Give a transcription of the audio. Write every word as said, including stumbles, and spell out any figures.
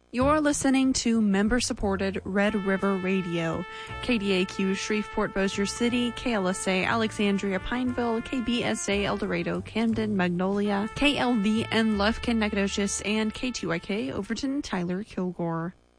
You're listening to member-supported Red River Radio, K D A Q Shreveport Bossier City, K L S A Alexandria Pineville, K B S A El Dorado Camden Magnolia, K L V N Lufkin Nacogdoches, and K two I K Overton Tyler Kilgore.